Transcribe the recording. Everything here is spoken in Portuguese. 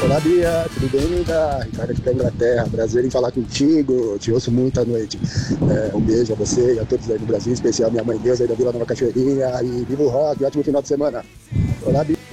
Olá, Bia, tudo bem, linda? Ricardo aqui da Inglaterra, prazer em falar contigo, te ouço muito à noite. Um beijo a você e a todos aí do Brasil, em especial minha mãe Deus aí da Vila Nova Cachoeirinha, e viva o rock, ótimo final de semana. Olá, Bia.